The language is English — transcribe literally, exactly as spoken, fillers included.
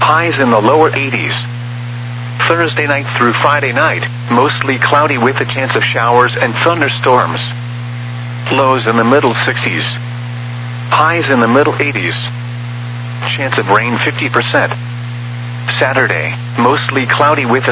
Highs in the lower eighties. Thursday night through Friday night, mostly cloudy with a chance of showers and thunderstorms. Lows in the middle sixties. Highs in the middle eighties. Chance of rain fifty percent. Saturday, mostly cloudy with a